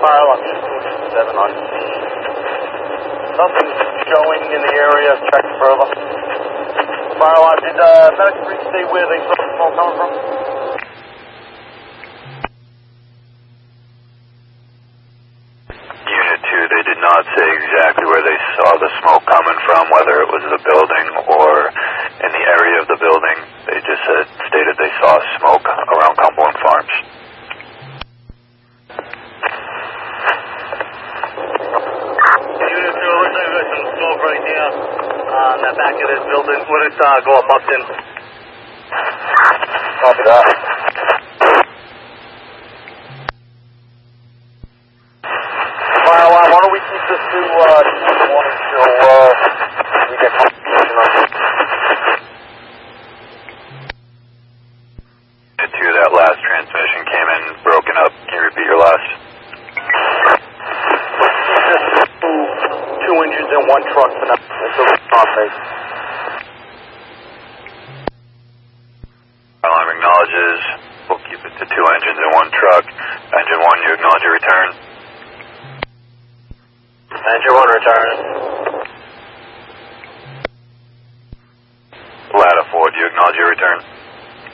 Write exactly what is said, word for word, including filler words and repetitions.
Fire alarm seven on scene. Nothing showing in the area. Check further. Fire alarm, did uh, medic three stay where they saw the smoke coming from? Unit two, they did not say exactly where they saw the smoke coming from, whether it was the building or in the area of the building. They just said, stated they saw smoke around Cumberland Farms. Unit two, looks like there's some smoke right there on the back of this building. Would it uh, go up Upton? Copy that. Fire alarm, why don't we keep this to uh, two one until uh, we get confirmation on it. Unit two, that last transmission came in broken up. Can you repeat your last? Let's keep this to two engines and one truck for now until we confirmation. Alarm acknowledges. We'll keep it to two engines and one truck. Engine one, you acknowledge your return. Engine one return.